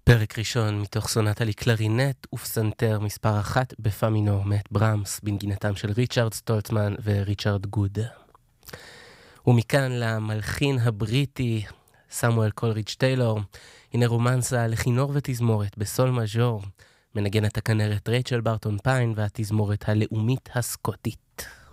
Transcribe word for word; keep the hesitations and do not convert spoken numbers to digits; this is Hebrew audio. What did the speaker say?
פרק ראשון מתוך סונטה לקלרינט ופסנתר מספר אחת בפא מינור מאת ברמס בנגינתם של ריצ'רד סטולטמן וריצ'רד גוד. ומכאן למלחין הבריטי סמואל קולרידג' טיילור, הנה רומנסה לכינור ותזמורת בסול מז'ור, מנגנת הכנרת רייצ'ל ברטון פיין והתזמורת הלאומית הסקוטית.